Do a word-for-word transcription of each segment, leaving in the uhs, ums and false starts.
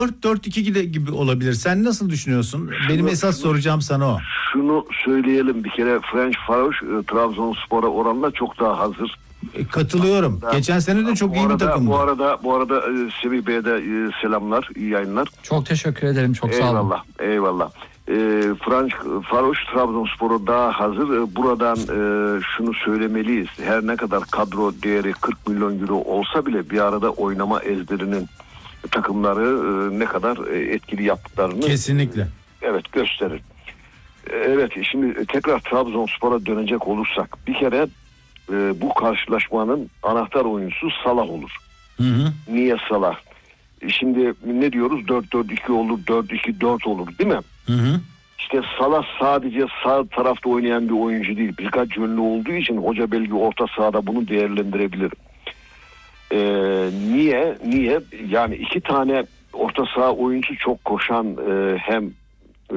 dört dört iki gibi olabilir. Sen nasıl düşünüyorsun? Şunu, Benim esas şunu, soracağım sana o. Şunu söyleyelim bir kere, French Faroş e, Trabzonspor'a oranla çok daha hazır. E, katılıyorum. Aslında, geçen sene de çok iyi arada, bir takımdı. Bu arada bu arada e, Semih Bey'e de e, selamlar, iyi yayınlar. Çok teşekkür ederim, çok sağ olun. Eyvallah, eyvallah. E, French Faroş Trabzonspor'a daha hazır. E, buradan e, şunu söylemeliyiz. Her ne kadar kadro değeri kırk milyon euro olsa bile bir arada oynama ezberinin takımları e, ne kadar e, etkili yaptıklarını kesinlikle. E, evet gösterir. E, evet, şimdi tekrar Trabzonspor'a dönecek olursak bir kere e, bu karşılaşmanın anahtar oyuncusu Salah olur. Hı hı. Niye Salah? E, şimdi ne diyoruz? dört dört iki olur, dört iki dört olur değil mi? Hı hı. İşte Salah sadece sağ tarafta oynayan bir oyuncu değil. Birkaç yönlü olduğu için hoca belki orta sahada bunu değerlendirebilir. Ee, niye? Niye? Yani iki tane orta saha oyuncu çok koşan e, hem e,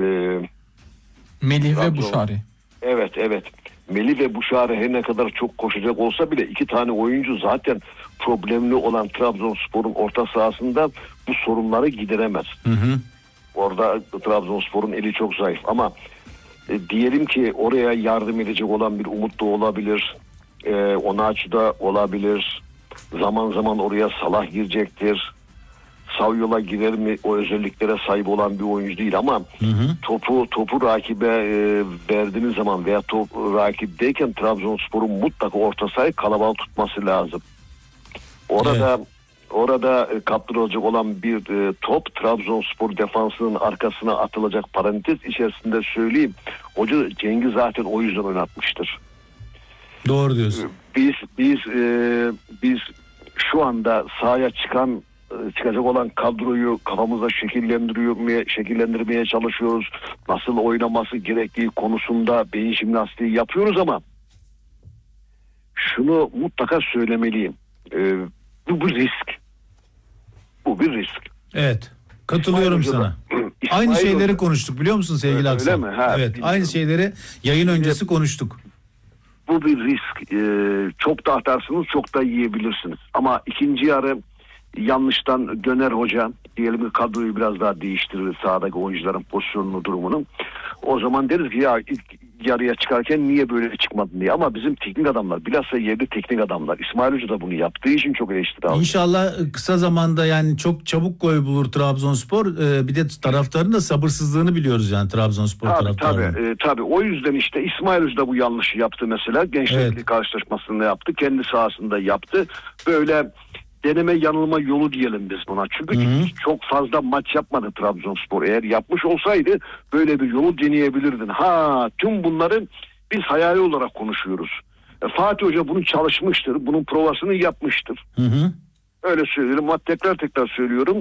Melih Trabzon, ve Buşari. Evet evet. Melih ve Buşari her ne kadar çok koşacak olsa bile iki tane oyuncu zaten problemli olan Trabzonspor'un orta sahasında bu sorunları gideremez. Hı hı. Orada Trabzonspor'un eli çok zayıf ama e, diyelim ki oraya yardım edecek olan bir Umut da olabilir. E, Onaçu da olabilir. Zaman zaman oraya Salah girecektir. Sağ yola girer mi, o özelliklere sahip olan bir oyuncu değil ama hı hı. topu topu rakibe e, verdiğiniz zaman veya top rakipteyken Trabzonspor'un mutlaka orta sahayı kalabalık tutması lazım. Orada evet. Orada e, kaptırılacak olan bir e, top Trabzonspor defansının arkasına atılacak, parantez içerisinde söyleyeyim. Hoca Cengiz zaten o yüzden oynatmıştır. Doğru diyorsun. Biz biz e, biz şu anda sahaya çıkan çıkacak olan kadroyu kafamızda şekillendiriyor, şekillendirmeye çalışıyoruz. Nasıl oynaması gerektiği konusunda beyin jimnastiği yapıyoruz ama şunu mutlaka söylemeliyim. Ee, bu bir risk. Bu bir risk. Evet. Katılıyorum İsmail sana. İsmail aynı şeyleri Hoca konuştuk biliyor musun sevgili Aksan? Öyle mi? Ha, evet. Bilmiyorum. Aynı şeyleri yayın öncesi konuştuk. Bu bir risk. Ee, çok da atarsınız, çok da yiyebilirsiniz. Ama ikinci yarı yanlıştan döner hoca, diyelim ki kadroyu biraz daha değiştirir, sahadaki oyuncuların pozisyonunu, durumunu. O zaman deriz ki ya ilk yarıya çıkarken niye böyle çıkmadın diye. Ama bizim teknik adamlar, bilhassa yerli teknik adamlar, İsmail Hoca da bunu yaptığı için çok eleştiri aldı. İnşallah kısa zamanda, yani çok çabuk gol bulur Trabzonspor. Ee, bir de taraftarın da sabırsızlığını biliyoruz yani Trabzonspor tabii, taraftarının. Tabii e, tabii. O yüzden işte İsmail Hoca da bu yanlışı yaptı mesela. Gençler Birliği evet. karşılaşmasında yaptı. Kendi sahasında yaptı. Böyle deneme yanılma yolu diyelim biz buna. Çünkü Hı-hı. çok fazla maç yapmadı Trabzonspor. Eğer yapmış olsaydı böyle bir yolu deneyebilirdin. Ha, tüm bunları biz hayali olarak konuşuyoruz. E, Fatih Hoca bunu çalışmıştır. Bunun provasını yapmıştır. Hı-hı. Öyle söylüyorum. Ama tekrar tekrar söylüyorum.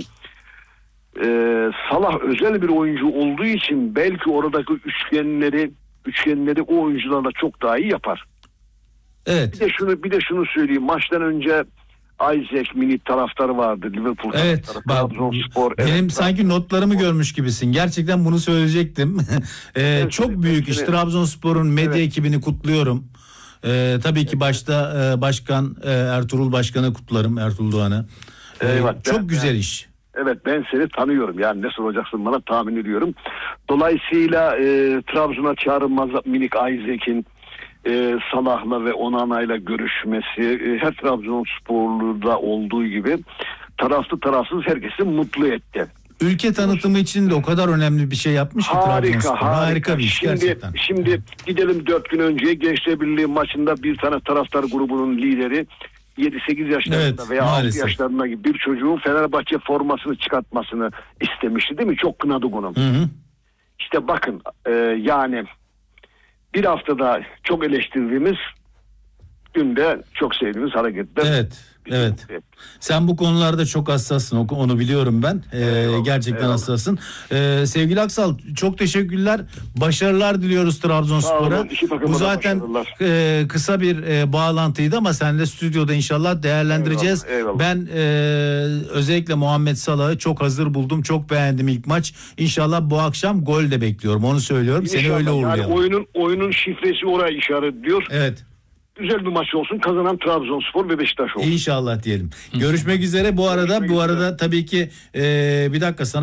Ee, Salah özel bir oyuncu olduğu için belki oradaki üçgenleri üçgenleri o oyuncularla çok daha iyi yapar. Evet. Bir de şunu bir de şunu söyleyeyim. Maçtan önce Isaac mini taraftarı vardı, Liverpool evet, taraftarı. Trabzonspor. Benim evet, sanki notlarımı görmüş gibisin. Gerçekten bunu söyleyecektim. ee, evet, çok evet, büyük iş. Trabzonspor'un medya evet. ekibini kutluyorum. Ee, tabii ki başta e, başkan e, Ertuğrul Başkan'ı kutlarım, Ertuğrul Doğan'ı. Ee, evet, çok ben, güzel ben, iş. Evet, ben seni tanıyorum. Yani ne soracaksın bana tahmin ediyorum. Dolayısıyla e, Trabzon'a çağrılmaz minik Isaac'in e, Salah'la ve Onana'yla görüşmesi e, her Trabzonsporlu'da olduğu gibi taraflı tarafsız herkesi mutlu etti. Ülke tanıtımı için de o kadar önemli bir şey yapmış ki harika, Trabzonspor. Harika, harika bir iş şimdi, gerçekten. Şimdi gidelim dört gün önce Gençler Birliği maçında bir tane taraftar grubunun lideri yedi sekiz yaşlarında evet, veya maalesef. altı yaşlarında gibi bir çocuğun Fenerbahçe formasını çıkartmasını istemişti değil mi? Çok kınadık onu. Hı hı. İşte bakın e, yani bir haftada çok eleştirdiğimiz, günde çok sevdiğimiz hareketler. Evet. Evet. Sen bu konularda çok hassassın. Onu biliyorum ben. Ee, eyvallah, gerçekten eyvallah. hassasın. Ee, sevgili Aksal, çok teşekkürler. Başarılar diliyoruz Trabzonspor'a. Bu zaten e, kısa bir e, bağlantıydı ama sen de stüdyoda inşallah değerlendireceğiz. Eyvallah, eyvallah. Ben e, özellikle Muhammed Salah'ı çok hazır buldum. Çok beğendim ilk maç. İnşallah bu akşam gol de bekliyorum. Onu söylüyorum. İnşallah. Seni öyle uğurlayalım. Yani oyunun oyunun şifresi oraya işaretliyor. Evet. güzel bir maç olsun. Kazanan Trabzonspor ve Beşiktaş olsun. İnşallah diyelim. Görüşmek üzere. Bu arada Görüşmek bu arada üzere. tabii ki e, bir dakika sana